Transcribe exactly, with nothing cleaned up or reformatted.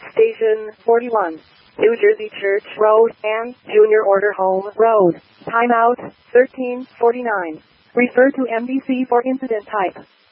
Station forty-one. New Jersey Church Road and Junior Order Home Road. Timeout thirteen forty-nine. Refer to M D C for incident type.